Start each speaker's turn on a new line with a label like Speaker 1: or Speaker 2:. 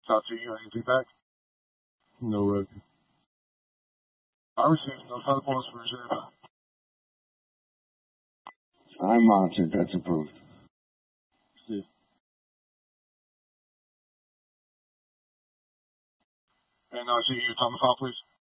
Speaker 1: Talk to you. Any feedback?
Speaker 2: No record.
Speaker 1: I received no further points for reserve.
Speaker 3: I'm monitored. That's approved.
Speaker 2: See.
Speaker 1: And I'll see you, Thomas Hall, please.